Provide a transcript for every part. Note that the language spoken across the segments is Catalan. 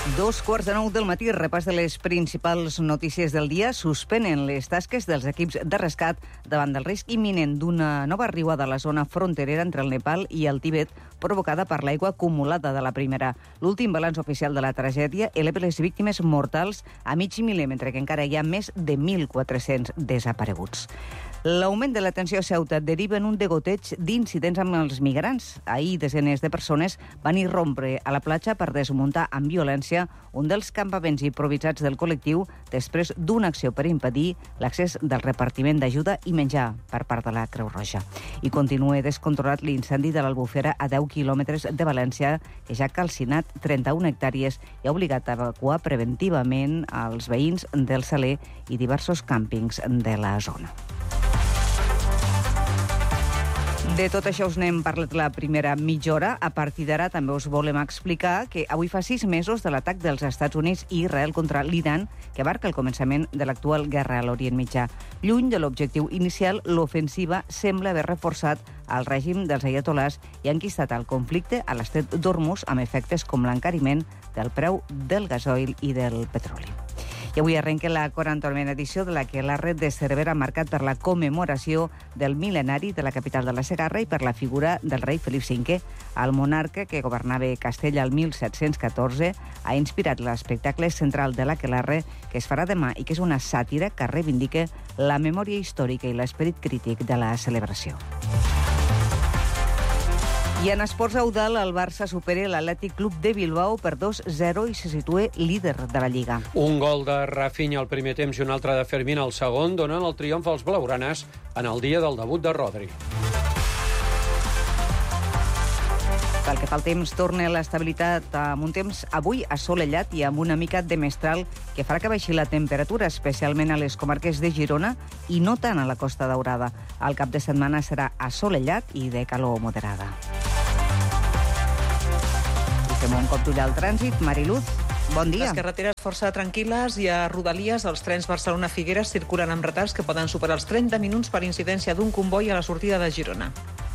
2:15 del matí, repàs de les principals notícies del dia. Suspenen les tasques dels equips de rescat davant del risc imminent d'una nova riuada a la zona fronterera entre el Nepal i el Tibet, provocada per l'aigua acumulada de la primera. L'últim balanç oficial de la tragèdia eleva les víctimes mortals a mig miler, mentre que encara hi ha més de 1.400 desapareguts. L'augment de la tensió a Ceuta deriva en un degoteig d'incidents amb els migrants. Ahir, desenes de persones van irrompre a la platja per desmuntar amb violència un dels campaments improvisats del col·lectiu després d'una acció per impedir l'accés del repartiment d'ajuda i menjar per part de la Creu Roja. I continua descontrolat l'incendi de l'Albufera a 10 quilòmetres de València, que ja ha calcinat 31 hectàrees i ha obligat a evacuar preventivament els veïns del Saler i diversos càmpings de la zona. De tot això us n'hem parlat la primera mitja hora. A partir d'ara també us volem explicar que avui fa 6 mesos de l'atac dels Estats Units i Israel contra l'Iran, que marca el començament de l'actual guerra a l'Orient Mitjà. Lluny de l'objectiu inicial, l'ofensiva sembla haver reforçat el règim dels aiatolars i ha enquistat el conflicte a l'estret d'Hormuz amb efectes com l'encariment del preu del gasoil i del petroli. I avui arrenca la 40a edició de l'Aquelarre de Cervera, marcat per la commemoració del mil·lenari de la capital de la Segarra i per la figura del rei Felip V. El monarca, que governava Castella el 1714, ha inspirat l'espectacle central de l'Aquelarre, que es farà demà i que és una sàtira que reivindica la memòria històrica i l'esperit crític de la celebració. I en esports a Eudald, el Barça supera l'Atlètic Club de Bilbao per 2-0 i se situa líder de la Lliga. Un gol de Rafinha al primer temps i un altre de Fermín al segon donen el triomf als blaugranes en el dia del debut de Rodri. Pel que fa al temps, torna l'estabilitat amb un temps avui assolellat i amb una mica de mestral que farà que baixi la temperatura, especialment a les comarques de Girona i no tant a la Costa Daurada. El cap de setmana serà assolellat i de calor moderada. Fem un cop d'ull al trànsit. Mariluz, bon dia. Les carreteres força tranquil·les i a Rodalies els trens Barcelona-Figueres circulen amb retards que poden superar els 30 minuts per incidència d'un comboi a la sortida de Girona.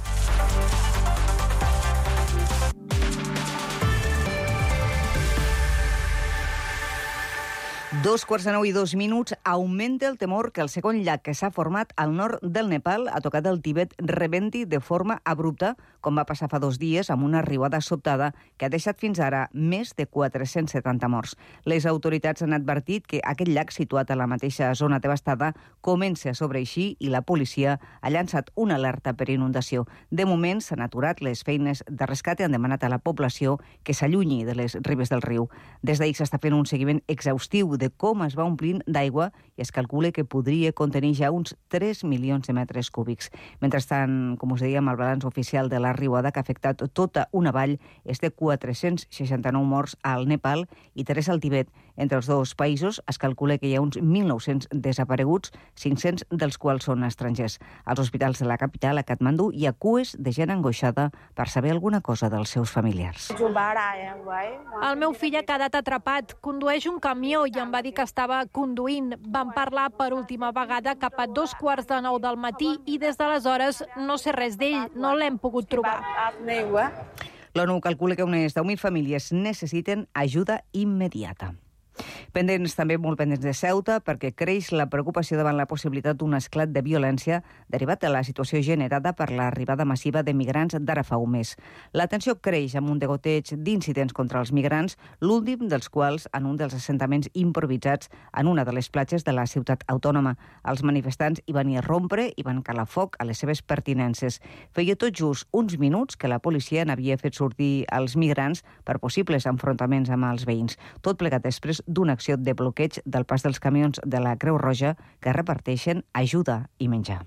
2:09 augmenta el temor que el segon llac que s'ha format al nord del Nepal, a tocar del Tibet, rebenti de forma abrupta, com va passar fa 2 dies amb una riuada sobtada que ha deixat fins ara més de 470 morts. Les autoritats han advertit que aquest llac, situat a la mateixa zona devastada, comença a sobreeixir i la policia ha llançat una alerta per inundació. De moment s'han aturat les feines de rescat i han demanat a la població que s'allunyi de les ribes del riu. Des d'ahir s'està fent un seguiment exhaustiu de com es va omplint d'aigua i es calcula que podria contenir ja uns 3 milions de metres cúbics. Mentrestant, com us dèiem, el balanç oficial de la riuada que ha afectat tota una vall és de 469 morts al Nepal i 3 al Tibet. Entre els dos països es calcula que hi ha uns 1.900 desapareguts, 500 dels quals són estrangers. Als hospitals de la capital, a Katmandú, hi ha cues de gent angoixada per saber alguna cosa dels seus familiars. El meu fill ha quedat atrapat. Condueix un camió i em va dir que estava conduint. Vam parlar per última vegada cap a 2:15 del matí i des d'aleshores no sé res d'ell, no l'hem pogut trobar. L'ONU calcula que unes 10.000 famílies necessiten ajuda immediata. Pendents, també molt pendents de Ceuta, perquè creix la preocupació davant la possibilitat d'un esclat de violència derivat de la situació generada per l'arribada massiva de migrants d'ara fa un mes. La tensió creix amb un degoteig d'incidents contra els migrants, l'últim dels quals en un dels assentaments improvisats en una de les platges de la ciutat autònoma. Els manifestants hi van irrompre i van calar foc a les seves pertinences. Feia tot just uns minuts que la policia n'havia fet sortir els migrants per possibles enfrontaments amb els veïns. Tot plegat després d'una acció de bloqueig del pas dels camions de la Creu Roja que reparteixen ajuda i menjar.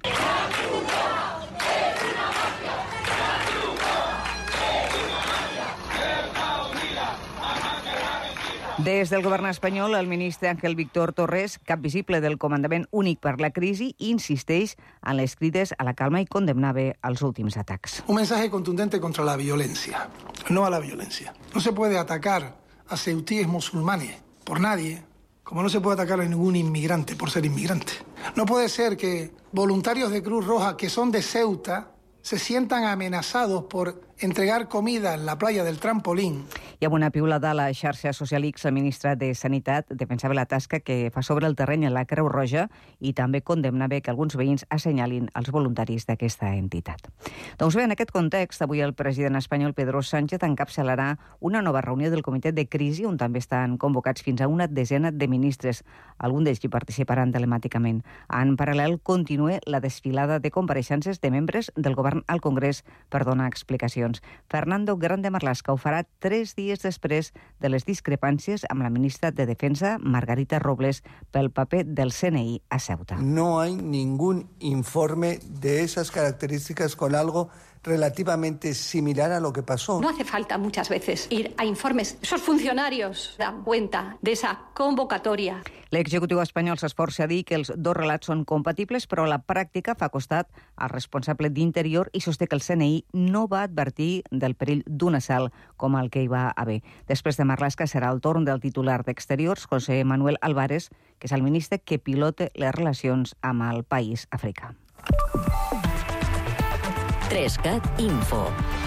Des del govern espanyol, el ministre Ángel Víctor Torres, cap visible del Comandament Únic per la Crisi, insisteix en les crides a la calma i condemnava els últims atacs. Un mensaje contundente contra la violencia, no a la violencia. No se puede atacar a ceutíes musulmanes por nadie, como no se puede atacar a ningún inmigrante por ser inmigrante. No puede ser que voluntarios de Cruz Roja que son de Ceuta se sientan amenazados por entregar comida en la playa del Trampolín. I amb una piulada a la xarxa social X, el ministre de Sanitat defensava la tasca que fa sobre el terreny la Creu Roja i també condemnava que alguns veïns assenyalin els voluntaris d'aquesta entitat. Doncs bé, en aquest context, avui el president espanyol Pedro Sánchez encapçalarà una nova reunió del comitè de crisi on també estan convocats fins a una desena de ministres, alguns d'ells hi participaran telemàticament. En paral·lel, continua la desfilada de compareixences de membres del govern al Congrés per donar explicacions. Fernando Grande Marlaska ho farà 3 dies després de les discrepàncies amb la ministra de Defensa, Margarita Robles, pel paper del CNI a Ceuta. No hay ningún informe de esas características con algo relativamente similar a lo que pasó. No hace falta muchas veces ir a informes. Esos funcionarios dan cuenta de esa convocatoria. L'executiu espanyol s'esforça a dir que els dos relats són compatibles, però la pràctica fa costat al responsable d'Interior i sosté que el CNI no va advertir del perill d'un assalt com el que hi va haver. Després de Marlaska serà el torn del titular d'Exteriors, José Manuel Álvarez, que és el ministre que pilota les relacions amb el país africà. 3CAT Info.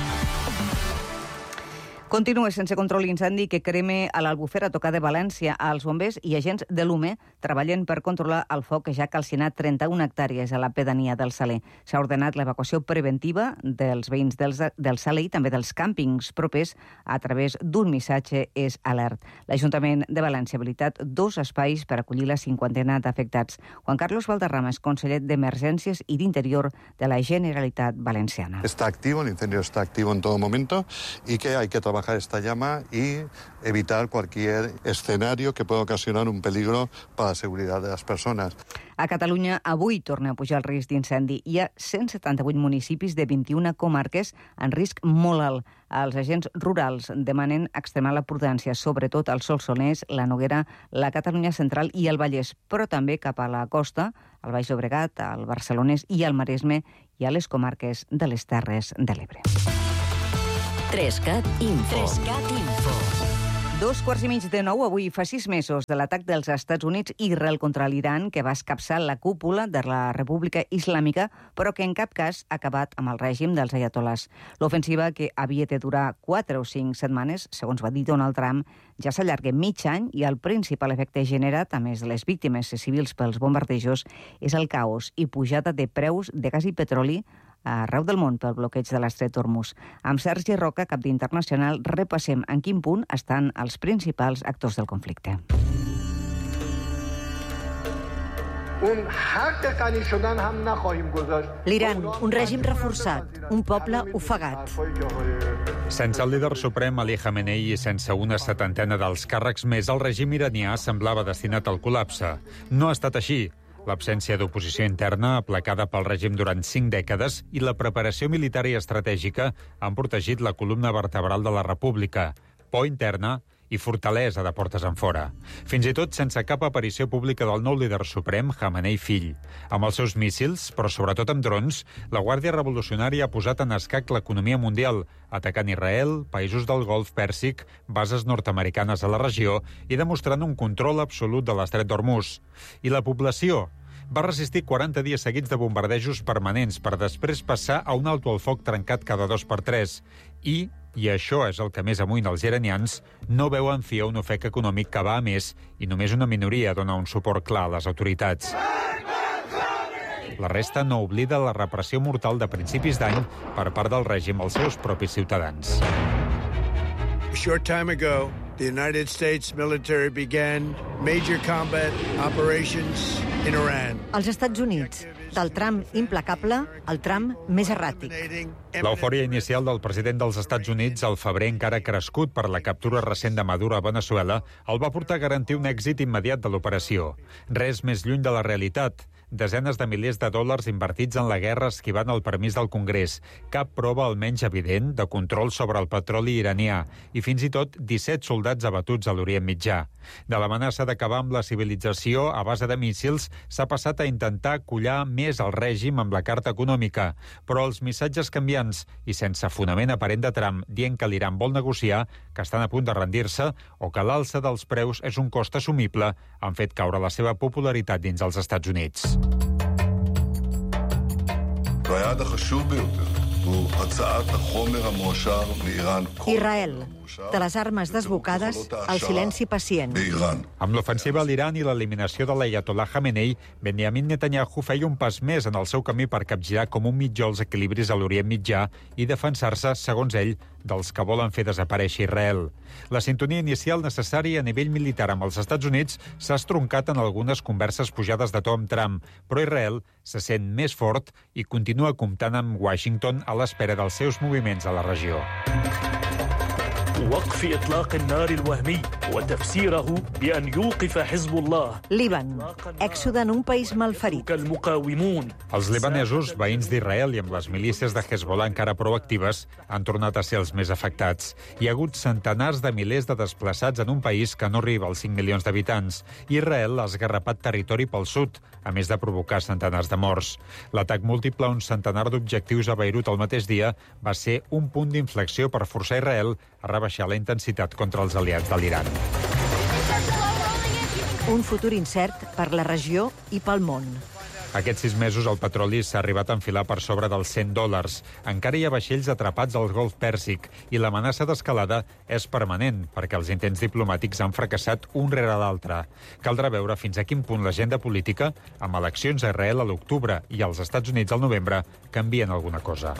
Continua sense control l'incendi que crema a l'Albufera a tocar de València. Els bombers i agents de l'UME treballen per controlar el foc que ja ha calcinat 31 hectàrees a la pedania del Saler. S'ha ordenat l'evacuació preventiva dels veïns del Saler i també dels càmpings propers a través d'un missatge és alert. L'Ajuntament de València ha habilitat 2 espais per acollir la 50ena d'afectats. Juan Carlos Valderrama és conseller d'Emergències i d'Interior de la Generalitat Valenciana. Está activo, el incendio está activo en todo momento y que hay que trabajar esta llama y evitar cualquier escenario que pueda ocasionar un peligro para la seguridad de las personas. A Catalunya avui torna a pujar el risc d'incendi. Hi ha 178 municipis de 21 comarques en risc molt alt. Els agents rurals demanen extremar la prudència, sobretot al Solsonès, la Noguera, la Catalunya Central i el Vallès, però també cap a la costa, al Baix Llobregat, al Barcelonès i al Maresme i a les comarques de les Terres de l'Ebre. 3CAT Info. 3CAT Info. 8:45 avui fa 6 mesos de l'atac dels Estats Units i Israel contra l'Iran que va escapçar la cúpula de la República Islàmica, però que en cap cas ha acabat amb el règim dels ayatolás. L'ofensiva, que havia de durar 4 o 5 setmanes, segons va dir Donald Trump, ja s'allarga mig any i el principal efecte generat, a més de les víctimes civils pels bombardejos, és el caos i pujada de preus de gas i petroli arreu del món pel bloqueig de l'estret d'Hormuz. Amb Sergi Roca, cap d'Internacional, repassem en quin punt estan els principals actors del conflicte. L'Iran, un règim reforçat, un poble ofegat. Sense el líder suprem Ali Khamenei i sense una 70ena dels càrrecs més, el règim iranià semblava destinat al col·lapse. No ha estat així. L'absència d'oposició interna, aplacada pel règim durant 5 dècades, i la preparació militar i estratègica han protegit la columna vertebral de la República. Por interna i fortalesa de portes enfora. Fins i tot sense cap aparició pública del nou líder suprem, Khamenei fill. Amb els seus míssils, però sobretot amb drons, la Guàrdia Revolucionària ha posat en escac l'economia mundial, atacant Israel, països del Golf Pèrsic, bases nord-americanes a la regió i demostrant un control absolut de l'estret d'Hormuz. I la població va resistir 40 dies seguits de bombardejos permanents per després passar a un alto al foc trencat cada 2 per 3. I això és el que més amoïna els iranians, no veuen fi a un ofec econòmic que va a més i només una minoria dona un suport clar a les autoritats. La resta no oblida la repressió mortal de principis d'any per part del règim als seus propis ciutadans. A short time ago, the United States military began major combat operations in Iran. Els Estats Units, del Trump implacable al Trump més erràtic. L'eufòria inicial del president dels Estats Units al febrer encara crescut per la captura recent de Maduro a Venezuela el va portar a garantir un èxit immediat de l'operació. Res més lluny de la realitat. Desenes de milers de dòlars invertits en la guerra esquivant el permís del Congrés. Cap prova almenys evident de control sobre el petroli iranià i fins i tot 17 soldats abatuts a l'Orient Mitjà. De l'amenaça d'acabar amb la civilització a base de míssils s'ha passat a intentar collar més el règim amb la carta econòmica, però els missatges canviants i sense fonament aparent de Trump dient que l'Iran vol negociar, que estan a punt de rendir-se o que l'alça dels preus és un cost assumible han fet caure la seva popularitat dins els Estats Units. Israel, de les armes desbocades al silenci pacient. Amb l'ofensiva a l'Iran i l'eliminació de l'Ayatollah Khamenei, Benjamin Netanyahu feia un pas més en el seu camí per capgirar com un mitjó els equilibris a l'Orient Mitjà i defensar-se, segons ell, dels que volen fer desaparèixer Israel. La sintonia inicial necessària a nivell militar amb els Estats Units s'ha estroncat en algunes converses pujades de to amb Trump, però Israel se sent més fort i continua comptant amb Washington a l'espera dels seus moviments a la regió. وقف إطلاق النار الوهمي وتفسيره بأن يوقف حزب الله. Líban, èxode en un país malferit. Els libanesos, veïns d'Israel i amb les milícies de Hezbollah encara prou actives, han tornat a ser els més afectats. Hi ha hagut centenars de milers de desplaçats en un país que no arriba als 5 milions d'habitants. Israel ha esgarrapat territori pel sud, a més de provocar centenars de morts. L'atac múltiple a un centenar d'objectius a Beirut el mateix dia va ser un punt d'inflexió per forçar Israel a rebaixar la intensitat contra els aliats de l'Iran. Un futur incert per la regió i pel món. Aquests 6 mesos el petroli s'ha arribat a enfilar per sobre dels $100. Encara hi ha vaixells atrapats al Golf Pèrsic i l'amenaça d'escalada és permanent perquè els intents diplomàtics han fracassat un rere l'altre. Caldrà veure fins a quin punt l'agenda política, amb eleccions a Israel a l'octubre i als Estats Units al novembre, canvien alguna cosa.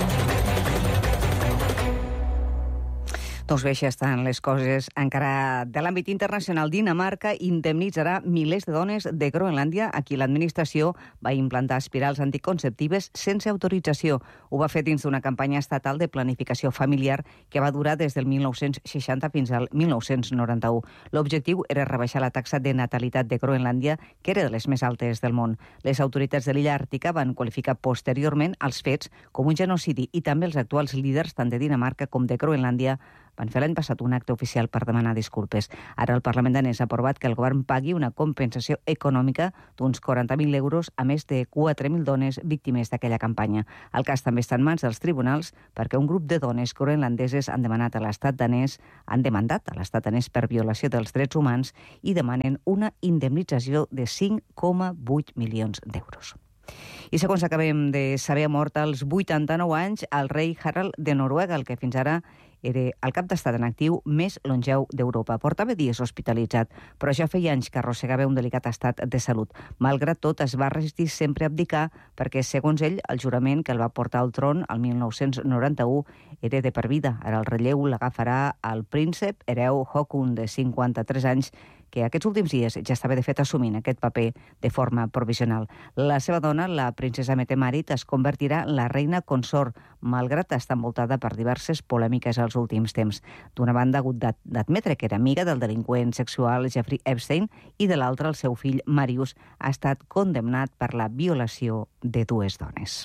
Doncs bé, així estan les coses. Encara de l'àmbit internacional, Dinamarca indemnitzarà milers de dones de Groenlàndia a qui l'administració va implantar espirals anticonceptives sense autorització. Ho va fer dins d'una campanya estatal de planificació familiar que va durar des del 1960 fins al 1991. L'objectiu era rebaixar la taxa de natalitat de Groenlàndia, que era de les més altes del món. Les autoritats de l'illa àrtica van qualificar posteriorment els fets com un genocidi i també els actuals líders tant de Dinamarca com de Groenlàndia van fer l'any passat un acte oficial per demanar disculpes. Ara el Parlament danès ha aprovat que el govern pagui una compensació econòmica d'uns 40.000 euros a més de 4.000 dones víctimes d'aquella campanya. El cas també està en mans dels tribunals perquè un grup de dones groenlandeses han demandat a l'estat danès per violació dels drets humans i demanen una indemnització de 5,8 milions d'euros. I segons acabem de saber, ha mort als 89 anys el rei Harald de Noruega, el que fins ara era el cap d'estat en actiu més longeu d'Europa. Portava dies hospitalitzat, però ja feia anys que arrossegava un delicat estat de salut. Malgrat tot, es va resistir sempre a abdicar perquè, segons ell, el jurament que el va portar al tron el 1991 era de per vida. Ara el relleu l'agafarà el príncep hereu Håkon, de 53 anys, que aquests últims dies ja estava de fet assumint aquest paper de forma provisional. La seva dona, la princesa Mette-Marit, es convertirà en la reina consort, malgrat estar envoltada per diverses polèmiques als últims temps. D'una banda, ha hagut d'admetre que era amiga del delinqüent sexual Jeffrey Epstein i de l'altra, el seu fill Marius ha estat condemnat per la violació de 2 dones.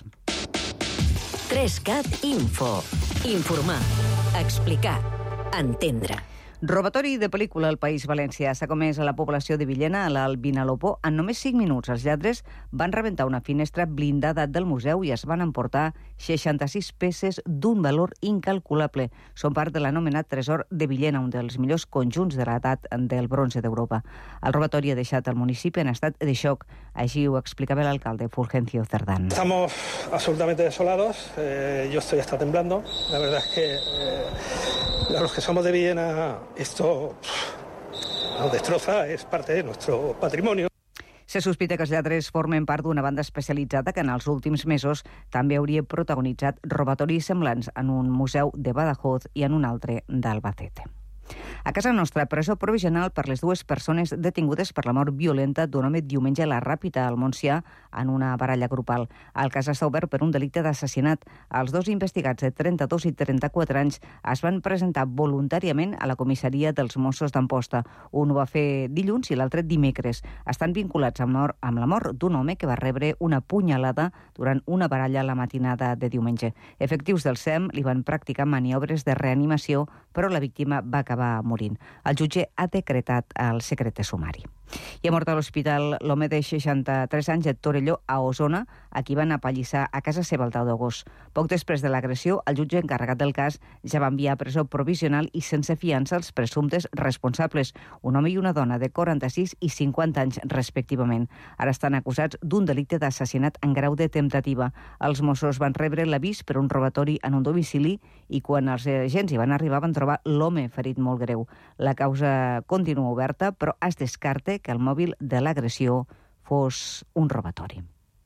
3CAT Info. Informar, explicar, entendre. Robatori de pel·lícula al País Valencià. S'ha comès a la població de Villena, a l'Alt Vinalopó. En només 5 minuts, els lladres van rebentar una finestra blindada del museu i es van emportar 66 peces d'un valor incalculable. Són part de l'anomenat Tresor de Villena, un dels millors conjunts de l'edat del bronze d'Europa. El robatori ha deixat el municipi en estat de xoc. Així ho explicava l'alcalde Fulgencio Cerdán. Estamos absolutamente desolados. Yo estoy hasta temblando. La verdad es que a los que somos de Villena esto nos destroza, es parte de nuestro patrimonio. Se sospita que els lladres formen part d'una banda especialitzada que en els últims mesos també hauria protagonitzat robatoris semblants en un museu de Badajoz i en un altre d'Albacete. A casa nostra, presó provisional per les 2 persones detingudes per la mort violenta d'un home diumenge a la Ràpita, al Montsià, en una baralla grupal. El cas està obert per un delicte d'assassinat. Els 2 investigats de 32 i 34 anys es van presentar voluntàriament a la comissaria dels Mossos d'Amposta. Un ho va fer dilluns i l'altre dimecres. Estan vinculats amb la mort d'un home que va rebre una punyalada durant una baralla la matinada de diumenge. Efectius del SEM li van practicar maniobres de reanimació, però la víctima va acabar morint. El jutge ha decretat el secret de sumari. I ha mort a l'hospital l'home de 63 anys de Torelló, a Osona, a qui van apallissar a casa seva el 10 d'agost. Poc després de l'agressió, el jutge encarregat del cas ja va enviar a presó provisional i sense fiança els presumptes responsables, un home i una dona de 46 i 50 anys respectivament. Ara estan acusats d'un delicte d'assassinat en grau de temptativa. Els Mossos van rebre l'avís per un robatori en un domicili i quan els agents hi van arribar van trobar l'home ferit molt greu. La causa continua oberta, però es descarta que el mòbil de l'agressió fos un robatori.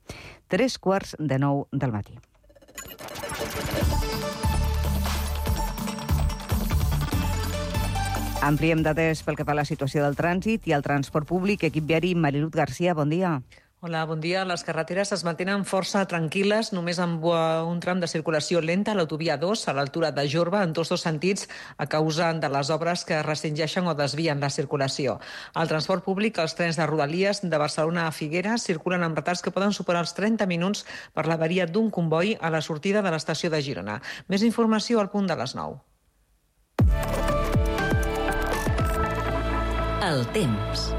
8:45 del matí. Ampliem dades pel que fa a la situació del trànsit i el transport públic. Equip viari, Marilut Garcia, bon dia. Hola, bon dia. Les carreteres es mantenen força tranquil·les, només amb un tram de circulació lenta a l'autovia 2, a l'altura de Jorba, en tots dos sentits, a causa de les obres que restringeixen o desvien la circulació. Al transport públic, els trens de Rodalies de Barcelona a Figueres circulen amb retards que poden superar els 30 minuts per l'avaria d'un comboi a la sortida de l'estació de Girona. Més informació al punt de les 9. El temps.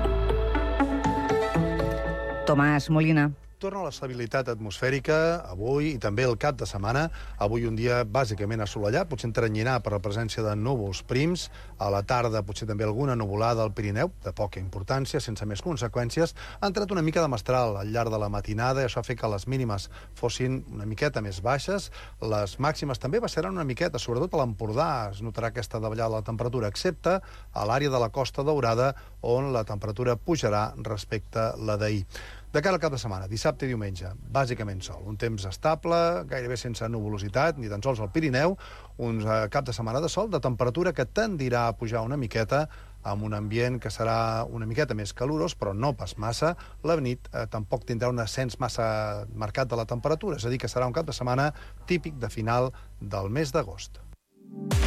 Tomàs Molina. Torna a l'estabilitat atmosfèrica avui i també el cap de setmana. Avui un dia bàsicament assolellat, potser entrenyirà per la presència de núvols prims. A la tarda potser també alguna nuvolada al Pirineu, de poca importància, sense més conseqüències. Ha entrat una mica de mestral al llarg de la matinada i això ha fet que les mínimes fossin una miqueta més baixes. Les màximes també baixaran una miqueta, sobretot a l'Empordà. Es notarà aquesta davallada de la temperatura, excepte a l'àrea de la Costa Daurada, on la temperatura pujarà respecte a la d'ahir. De cara al cap de setmana, dissabte i diumenge, bàsicament sol. Un temps estable, gairebé sense nuvolositat, ni tan sols al Pirineu. Un cap de setmana de sol, de temperatura que tendirà a pujar una miqueta, amb un ambient que serà una miqueta més calorós, però no pas massa. La nit tampoc tindrà un ascens massa marcat de la temperatura, és a dir, que serà un cap de setmana típic de final del mes d'agost.